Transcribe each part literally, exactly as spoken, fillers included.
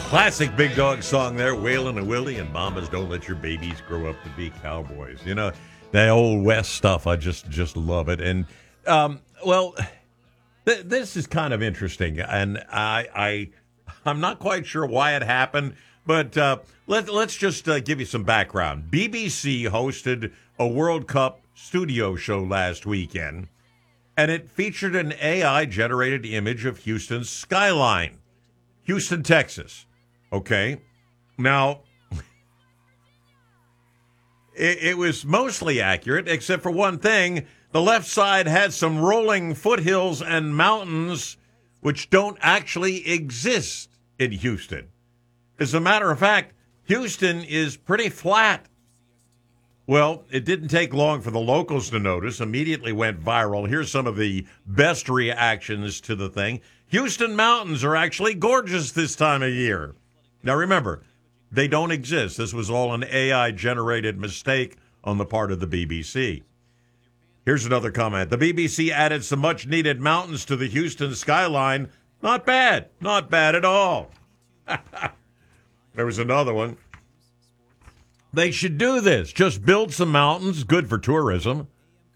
Classic Big Dog song there, Waylon and Willie and Mamas Don't Let Your Babies Grow Up to Be Cowboys. You know, that old West stuff, I just just love it. And, um, well, th- this is kind of interesting, and I, I, I'm not quite sure why it happened, but uh, let, let's just uh, give you some background. B B C hosted a World Cup studio show last weekend, and it featured an A I-generated image of Houston's skyline. Houston, Texas. Okay. Now, it, it was mostly accurate, except for one thing. The left side had some rolling foothills and mountains which don't actually exist in Houston. As a matter of fact, Houston is pretty flat. Well, it didn't take long for the locals to notice. Immediately went viral. Here's some of the best reactions to the thing. Houston mountains are actually gorgeous this time of year. Now, remember, they don't exist. This was all an A I-generated mistake on the part of the B B C. Here's another comment. The B B C added some much-needed mountains to the Houston skyline. Not bad. Not bad at all. There was another one. They should do this. Just build some mountains. Good for tourism.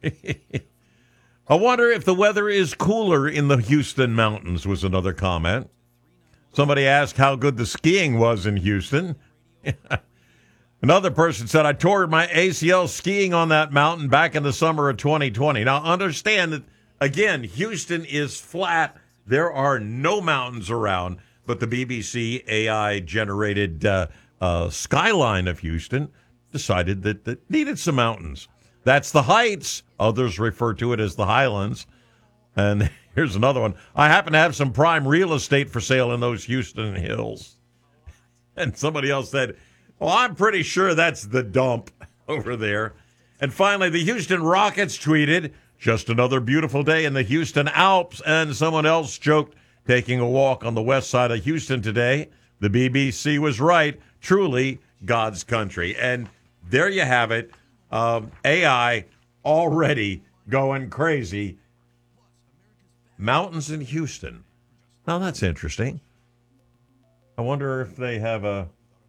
I wonder if the weather is cooler in the Houston mountains, was another comment. Somebody asked how good the skiing was in Houston. Another person said, I tore my A C L skiing on that mountain back in the summer of twenty twenty. Now, understand that, again, Houston is flat. There are no mountains around, but the B B C A I-generated uh, uh, skyline of Houston decided that it needed some mountains. That's the Heights. Others refer to it as the Highlands. And here's another one. I happen to have some prime real estate for sale in those Houston hills. And somebody else said, well, I'm pretty sure that's the dump over there. And finally, the Houston Rockets tweeted, just another beautiful day in the Houston Alps. And someone else joked, taking a walk on the west side of Houston today. The B B C was right. Truly God's country. And there you have it. Um, A I already going crazy. Mountains in Houston. Now, that's interesting. I wonder if they have a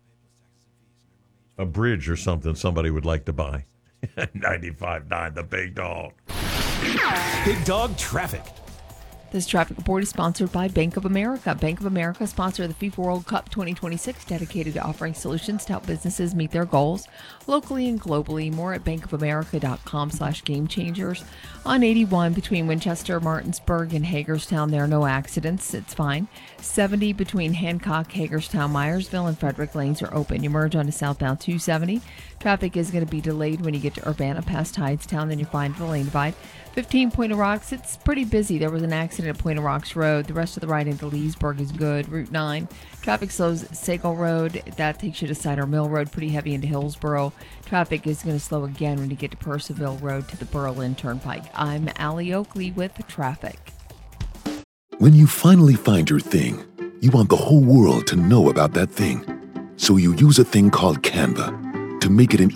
a bridge or something somebody would like to buy. ninety-five point nine, the Big Dog. Big Dog Traffic. This traffic report is sponsored by Bank of America. Bank of America, sponsor of the FIFA World Cup twenty twenty-six, dedicated to offering solutions to help businesses meet their goals locally and globally. More at bankofamerica.com slash game changers. On eighty-one between Winchester, Martinsburg, and Hagerstown, there are no accidents. It's fine. seventy between Hancock, Hagerstown, Myersville, and Frederick lanes are open. You merge onto southbound two seventy. Traffic is going to be delayed when you get to Urbana past Hydetown, then you're fine for the lane divide. fifteen Point of Rocks, it's pretty busy. There was an accident at Point of Rocks Road. The rest of the ride into Leesburg is good. Route nine, traffic slows at Sagal Road. That takes you to Cider Mill Road, pretty heavy into Hillsboro. Traffic is going to slow again when you get to Percival Road to the Berlin Turnpike. I'm Allie Oakley with the traffic. When you finally find your thing, you want the whole world to know about that thing. So you use a thing called Canva to make it an